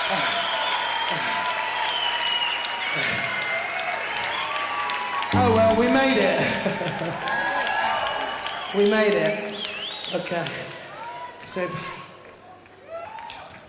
Oh well, we made it. We made it. Okay. Super.